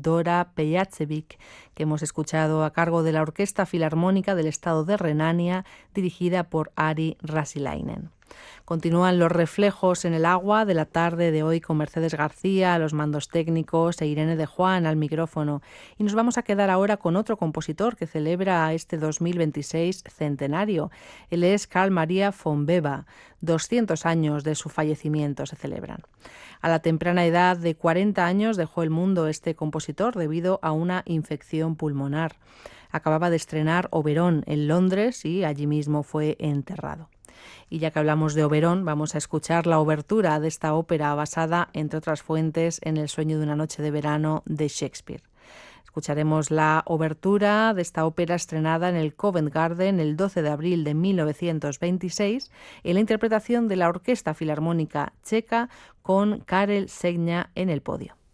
Dora Pejacevic, que hemos escuchado a cargo de la Orquesta Filarmónica del Estado de Renania, dirigida por Ari Rasilainen. Continúan los reflejos en el agua de la tarde de hoy con Mercedes García a los mandos técnicos e Irene de Juan al micrófono. Y nos vamos a quedar ahora con otro compositor que celebra este 2026 centenario. Él es Carl Maria von Weber. 200 años de su fallecimiento se celebran. A la temprana edad de 40 años dejó el mundo este compositor debido a una infección pulmonar. Acababa de estrenar Oberón en Londres y allí mismo fue enterrado. Y ya que hablamos de Oberón, vamos a escuchar la obertura de esta ópera basada, entre otras fuentes, en El sueño de una noche de verano de Shakespeare. Escucharemos la obertura de esta ópera estrenada en el Covent Garden el 12 de abril de 1926 en la interpretación de la Orquesta Filarmónica Checa con Karel Segna en el podio.